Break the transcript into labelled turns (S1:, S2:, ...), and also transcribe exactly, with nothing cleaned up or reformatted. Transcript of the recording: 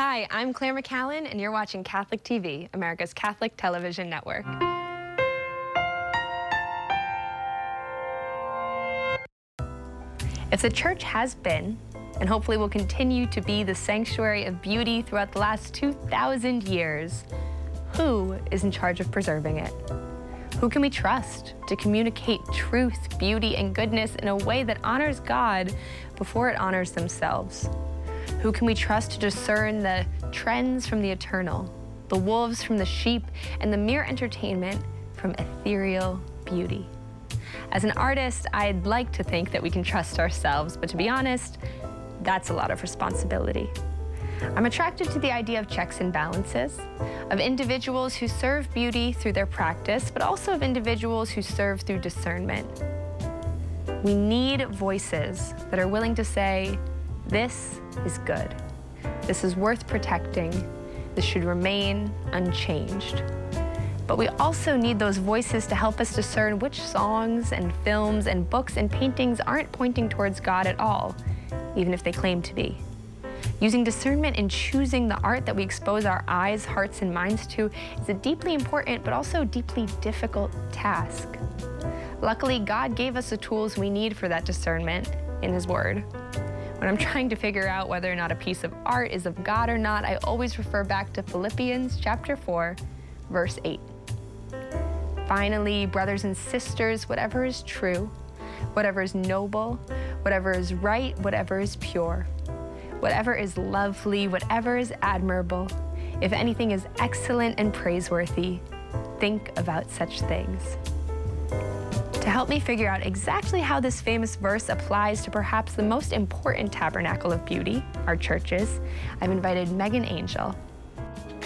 S1: Hi, I'm Claire McCallan, and you're watching Catholic T V, America's Catholic television network. If the church has been, and hopefully will continue to be, the sanctuary of beauty throughout the last two thousand years, who is in charge of preserving it? Who can we trust to communicate truth, beauty, and goodness in a way that honors God before it honors themselves? Who can we trust to discern the trends from the eternal, the wolves from the sheep, and the mere entertainment from ethereal beauty? As an artist, I'd like to think that we can trust ourselves, but to be honest, that's a lot of responsibility. I'm attracted to the idea of checks and balances, of individuals who serve beauty through their practice, but also of individuals who serve through discernment. We need voices that are willing to say, this is good. This is worth protecting. This should remain unchanged. But we also need those voices to help us discern which songs and films and books and paintings aren't pointing towards God at all, even if they claim to be. Using discernment in choosing the art that we expose our eyes, hearts, and minds to is a deeply important but also deeply difficult task. Luckily, God gave us the tools we need for that discernment in His Word. When I'm trying to figure out whether or not a piece of art is of God or not, I always refer back to Philippians chapter four, verse eight. Finally, brothers and sisters, whatever is true, whatever is noble, whatever is right, whatever is pure, whatever is lovely, whatever is admirable, if anything is excellent and praiseworthy, think about such things. To help me figure out exactly how this famous verse applies to perhaps the most important tabernacle of beauty, our churches, I've invited Megan Angel.